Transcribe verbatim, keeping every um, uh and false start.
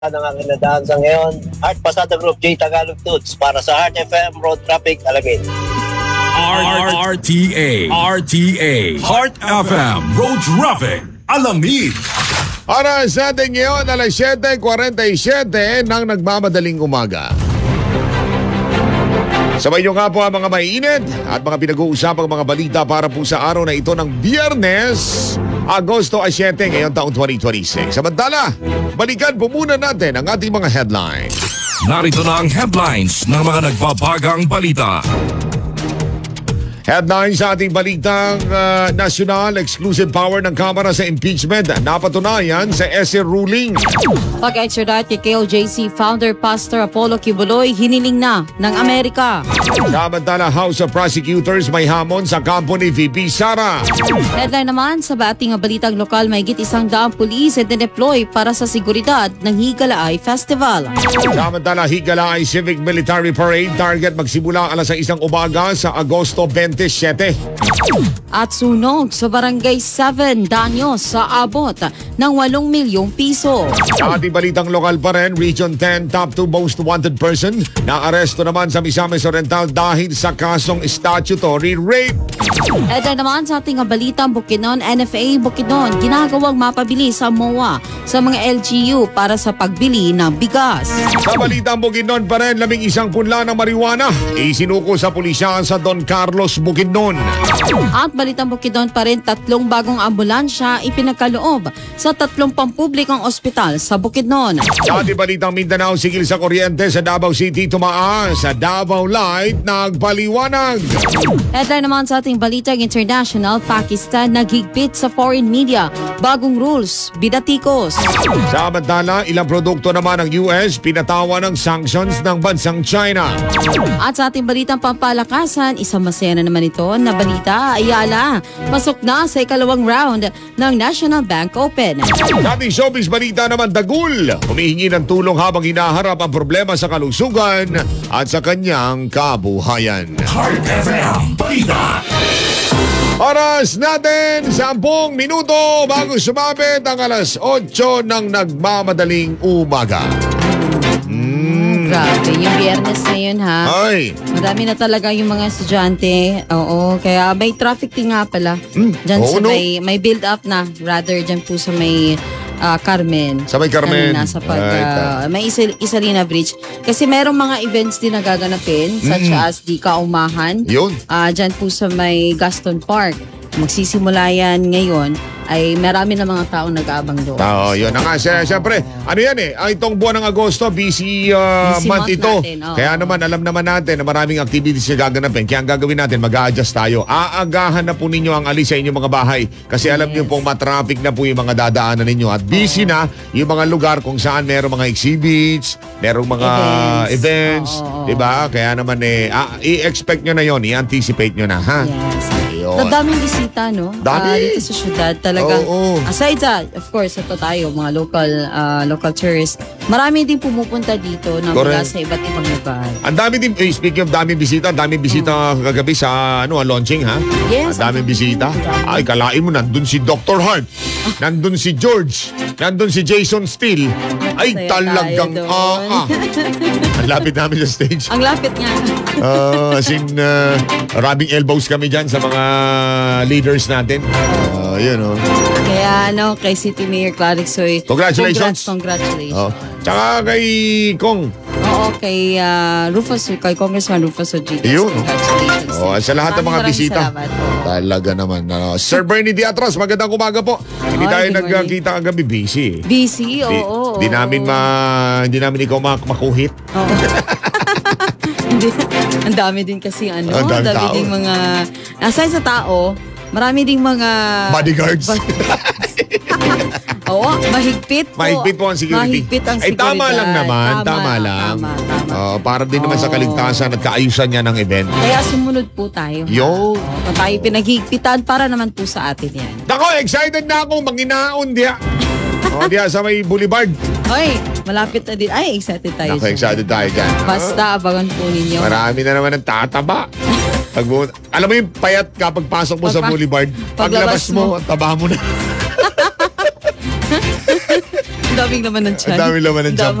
ng aking nadaan sa ngayon. Heart Pasada Group J Tagalog Toots para sa Heart F M Road Traffic Alamin. R T A R T A Heart F M Road Traffic Alamin. Oras natin ngayon, alas siyete forty-seven ng nagmamadaling umaga. Sabay nyo nga po ang mga mainit at mga pinag-uusapang mga balita para po sa araw na ito ng Biyernes, Agosto siyete ngayong taong twenty twenty-six. Samantala, balikan po muna natin ang ating mga headlines. Narito na ang headlines ng mga nagbabagang balita. Headlines sa ating balitang uh, national exclusive power ng Kamara sa impeachment napatunayan sa S A ruling. Pag-extradite kay K O J C founder Pastor Apollo Kibuloy hiniling na ng Amerika. Samantala, House of Prosecutors may hamon sa kampo ni V P Sara. Headline naman sa bating balitang lokal, may higit isang daang pulis at deploy para sa seguridad ng Higalaay Festival. Samantala, Higalaay Civic Military Parade target magsimula alas isang umaga sa Agosto twenty-seven. At sunog sa Barangay seven, danyo sa abot ng walong milyong piso. Sa ating balitang lokal pa rin, Region ten top two most wanted person na aresto naman sa Misamis Oriental dahil sa kasong statutory rape. Headline naman sa ating balitang Bukidnon, N F A Bukidnon ginagawang mapabilis ang M O A sa mga L G U para sa pagbili ng bigas. Sa balitang Bukidnon pa rin, labing isang punla ng marijuana isinuko sa pulisya sa Don Carlos, Bukidnon. At balitang Bukidnon pa rin, tatlong bagong ambulansya ipinagkaloob sa tatlong pampublikong ospital sa Bukidnon. Sa ating balitang Mindanao, sigil sa kuryente sa Davao City tumaas. Sa Davao Light, nagpaliwanag. Headline naman sa ating balitang international, Pakistan naghigpit sa foreign media. Bagong rules, bidatikos. Samantala, ilang produkto naman ng U S pinatawa ng sanctions ng bansang China. At sa ating balitang pampalakasan, isang masaya na naman ito na balita, Ayala, pasok na sa ikalawang round ng National Bank Open. Sa ating showbiz balita naman, Dagul humihingi ng tulong habang hinaharap ang problema sa kalusugan at sa kanyang kabuhayan. Heart F M Balita. Oras natin, sampung minuto bago sumabit ang alas otso ng nagmamadaling umaga. Grabe, yung Biyernes na yun ha. Ay! Marami na talaga yung mga estudyante. Oo, kaya may traffic din nga pala. Mm, Diyan oo, sa no? may, may build up na. Rather dyan po sa may ah, Carmen. Sa may Carmen. Kanina, sa pag, Right, ah, may Isa, Isalina Bridge. Kasi merong mga events din na gaganapin, such as di Kaumahan. Yun. Ah, dyan po sa may Gaston Park. Magsisimula yan ngayon, ay marami na mga taong nag-aabang doon. Oo, yun na nga. Siyempre, ano yan eh, ang itong buwan ng Agosto, busy, uh, Busy month month ito. natin, oo. Kaya naman, alam naman natin na maraming activities na gaganapin. Kaya ang gagawin natin, mag-a-adjust tayo. Aagahan na po ninyo ang alis sa inyong mga bahay. Kasi alam niyo pong matraffic na po yung mga dadaanan ninyo. At busy na yung mga lugar kung saan merong mga exhibits, merong mga Events. events. Oo. Diba? Kaya naman eh, ah, i-expect nyo na yon, i-anticipate nyo na, ha? Yes. Ayun. Daming bisita, no? Dami. Ah, dito sa syudad talagang. Oo. Aside sa, of course, ito tayo, mga local ah, local tourists. Marami din pumupunta dito na mula Correct. sa iba't ibang lugar. Ang dami din, eh, speaking of daming bisita, ang daming bisita kagabi sa ano, launching, ha? Yes, Ang daming ang bisita. dami. Ay, kalain mo, nandun si Doctor Hart. Nandun si George. Nandun si Jason Steele. Ay, Masaya talagang, tayo doon. ah, ah. Ang lapit namin sa stage. Ang lapit nga. Uh, as in, uh, rubbing elbows kami dyan sa mga leaders natin. Uh, yun, oh. Kaya ano, kay City Mayor Clarixoy. Congratulations. Congrats, congratulations. Oh. Tsaka kay Kong. Oo, kay ah, Rufus, kay Congressman Rufus Ojitos. Yun. Congratulations. Oh, sa lahat ng mga Maraming bisita. salamat. Oo. Talaga naman. Ano. Sir Bernie Diatros, magandang umaga po. Hindi Ay, tayo good morning. nagkita kagabi, busy. Busy, oo. Di, oo, di oo. namin ma, hindi namin ikaw mak makuhit. Oo. Hindi. Ang dami din kasi ano, Ang ang daming dami tao. ding mga, aside sa tao, marami ding mga Bodyguards. Oo, mahigpit po. Mahigpit po ang security. Mahigpit ang Ay, seguridad. tama lang naman. Tama, lang. Tama, tama. Oh, para din naman sa Oo. kaligtasan at kaayusan niya ng event. Kaya sumunod po tayo. ha? Yo. Oo, kung tayo pinaghigpitan, para naman po sa atin yan. Nako, excited na ako. Manginaon diya. Oh, diya sa may boulevard. Hoy, malapit na din. Ay, excited tayo. Nako, dyan. excited tayo dyan. Basta, abangan po ninyo. Marami na naman ang tataba. Pag, alam mo yung payat kapag pasok mo sa Pagpa- boulevard, paglabas paglabas mo, mo. ang taba mo na. Ang daming laman ng tiyan. Ang daming laman ng tiyan.